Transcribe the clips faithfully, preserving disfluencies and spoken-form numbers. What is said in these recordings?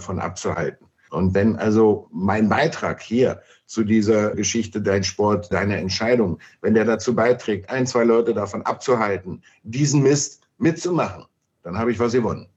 davon abzuhalten. Und wenn also mein Beitrag hier zu dieser Geschichte, dein Sport, deine Entscheidung, wenn der dazu beiträgt, ein, zwei Leute davon abzuhalten, diesen Mist mitzumachen, dann habe ich was gewonnen.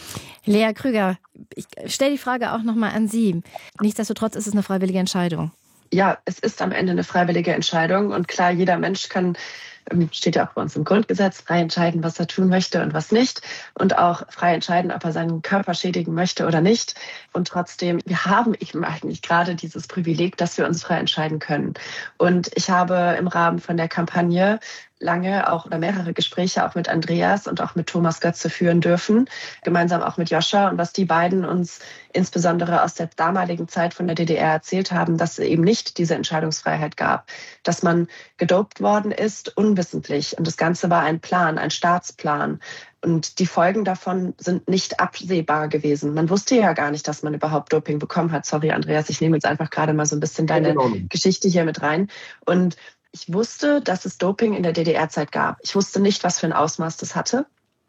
Lea Krüger, ich stelle die Frage auch nochmal an Sie. Nichtsdestotrotz ist es eine freiwillige Entscheidung. Ja, es ist am Ende eine freiwillige Entscheidung. Und klar, jeder Mensch kann, steht ja auch bei uns im Grundgesetz, frei entscheiden, was er tun möchte und was nicht. Und auch frei entscheiden, ob er seinen Körper schädigen möchte oder nicht. Und trotzdem, wir haben eben eigentlich gerade dieses Privileg, dass wir uns frei entscheiden können. Und ich habe im Rahmen von der Kampagne lange auch oder mehrere Gespräche auch mit Andreas und auch mit Thomas Götze führen dürfen, gemeinsam auch mit Joscha. Und was die beiden uns insbesondere aus der damaligen Zeit von der D D R erzählt haben, dass es eben nicht diese Entscheidungsfreiheit gab, dass man gedopt worden ist, unwissentlich. Und das Ganze war ein Plan, ein Staatsplan. Und die Folgen davon sind nicht absehbar gewesen. Man wusste ja gar nicht, dass man überhaupt Doping bekommen hat. Sorry, Andreas, ich nehme jetzt einfach gerade mal so ein bisschen deine Geschichte hier mit rein. Und ich wusste, dass es Doping in der D D R-Zeit gab. Ich wusste nicht, was für ein Ausmaß das hatte.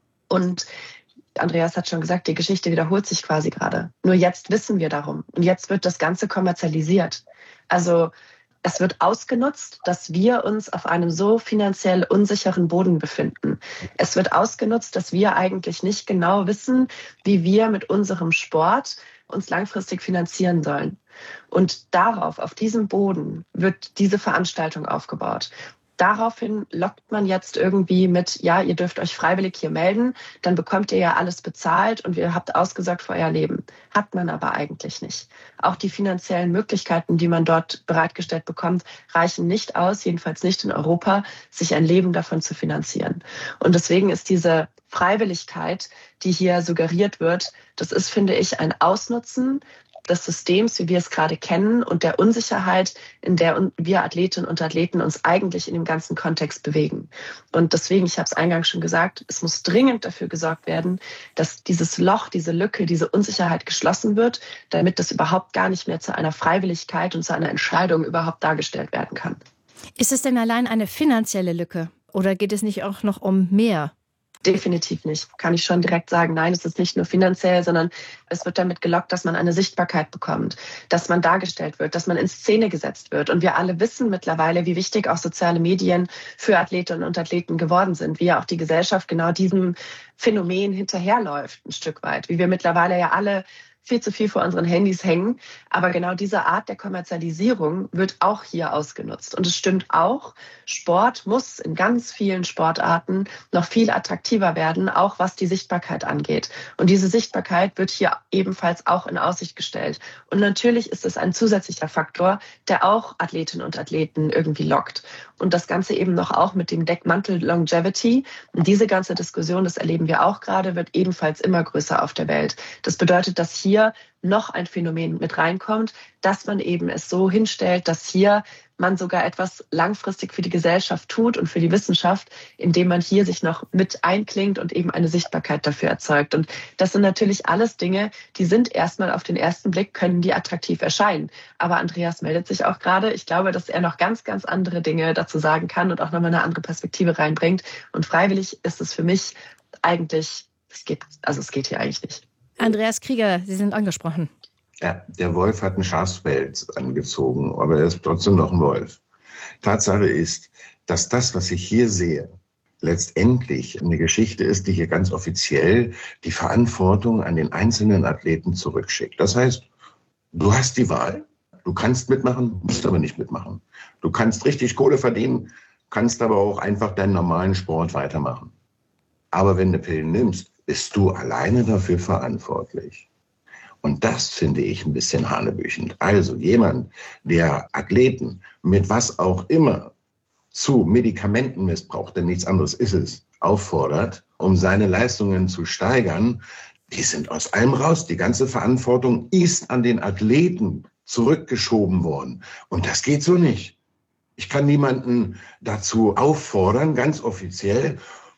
Und Andreas hat schon gesagt, die Geschichte wiederholt sich quasi gerade. Nur jetzt wissen wir darum. Und jetzt wird das Ganze kommerzialisiert. Also es wird ausgenutzt, dass wir uns auf einem so finanziell unsicheren Boden befinden. Es wird ausgenutzt, dass wir eigentlich nicht genau wissen, wie wir mit unserem Sport uns langfristig finanzieren sollen. Und darauf, auf diesem Boden, wird diese Veranstaltung aufgebaut. Daraufhin lockt man jetzt irgendwie mit, ja, ihr dürft euch freiwillig hier melden, dann bekommt ihr ja alles bezahlt und ihr habt ausgesorgt für euer Leben. Hat man aber eigentlich nicht. Auch die finanziellen Möglichkeiten, die man dort bereitgestellt bekommt, reichen nicht aus, jedenfalls nicht in Europa, sich ein Leben davon zu finanzieren. Und deswegen ist diese Freiwilligkeit, die hier suggeriert wird, das ist, finde ich, ein Ausnutzen des Systems, wie wir es gerade kennen, und der Unsicherheit, in der wir Athletinnen und Athleten uns eigentlich in dem ganzen Kontext bewegen. Und deswegen, ich habe es eingangs schon gesagt, es muss dringend dafür gesorgt werden, dass dieses Loch, diese Lücke, diese Unsicherheit geschlossen wird, damit das überhaupt gar nicht mehr zu einer Freiwilligkeit und zu einer Entscheidung überhaupt dargestellt werden kann. Ist es denn allein eine finanzielle Lücke oder geht es nicht auch noch um mehr? Definitiv nicht. Kann ich schon direkt sagen, nein, es ist nicht nur finanziell, sondern es wird damit gelockt, dass man eine Sichtbarkeit bekommt, dass man dargestellt wird, dass man in Szene gesetzt wird. Und wir alle wissen mittlerweile, wie wichtig auch soziale Medien für Athletinnen und Athleten geworden sind, wie ja auch die Gesellschaft genau diesem Phänomen hinterherläuft, ein Stück weit, wie wir mittlerweile ja alle viel zu viel vor unseren Handys hängen. Aber genau diese Art der Kommerzialisierung wird auch hier ausgenutzt. Und es stimmt auch, Sport muss in ganz vielen Sportarten noch viel attraktiver werden, auch was die Sichtbarkeit angeht. Und diese Sichtbarkeit wird hier ebenfalls auch in Aussicht gestellt. Und natürlich ist es ein zusätzlicher Faktor, der auch Athletinnen und Athleten irgendwie lockt. Und das Ganze eben noch auch mit dem Deckmantel Longevity. Und diese ganze Diskussion, das erleben wir auch gerade, wird ebenfalls immer größer auf der Welt. Das bedeutet, dass hier hier noch ein Phänomen mit reinkommt, dass man eben es so hinstellt, dass hier man sogar etwas langfristig für die Gesellschaft tut und für die Wissenschaft, indem man hier sich noch mit einklingt und eben eine Sichtbarkeit dafür erzeugt. Und das sind natürlich alles Dinge, die sind erstmal auf den ersten Blick, können die attraktiv erscheinen. Aber Andreas meldet sich auch gerade. Ich glaube, dass er noch ganz, ganz andere Dinge dazu sagen kann und auch nochmal eine andere Perspektive reinbringt. Und freiwillig ist es für mich eigentlich, es geht, also es geht hier eigentlich nicht. Andreas Krieger, Sie sind angesprochen. Ja, der Wolf hat einen Schafspelz angezogen, aber er ist trotzdem noch ein Wolf. Tatsache ist, dass das, was ich hier sehe, letztendlich eine Geschichte ist, die hier ganz offiziell die Verantwortung an den einzelnen Athleten zurückschickt. Das heißt, du hast die Wahl, du kannst mitmachen, musst aber nicht mitmachen. Du kannst richtig Kohle verdienen, kannst aber auch einfach deinen normalen Sport weitermachen. Aber wenn du Pillen nimmst, bist du alleine dafür verantwortlich. Und das finde ich ein bisschen hanebüchend. Also jemand, der Athleten mit was auch immer zu Medikamentenmissbrauch, denn nichts anderes ist es, auffordert, um seine Leistungen zu steigern, die sind aus allem raus. Die ganze Verantwortung ist an den Athleten zurückgeschoben worden. Und das geht so nicht. Ich kann niemanden dazu auffordern, ganz offiziell,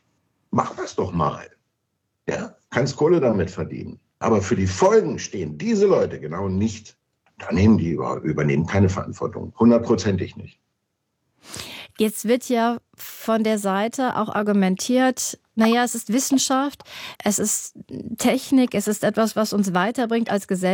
mach das doch mal. Ja, kannst Kohle damit verdienen. Aber für die Folgen stehen diese Leute genau nicht. Da nehmen die über, übernehmen keine Verantwortung. Hundertprozentig nicht. Jetzt wird ja von der Seite auch argumentiert, naja, es ist Wissenschaft, es ist Technik, es ist etwas, was uns weiterbringt als Gesellschaft.